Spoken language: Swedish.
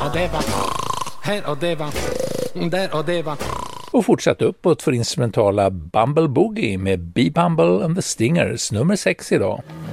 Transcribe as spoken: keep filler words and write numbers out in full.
och det var, här och det var, där och det var. Och fortsatt uppåt för instrumentala Bumble Boogie med Bee Bumble and the Stingers, nummer sex idag.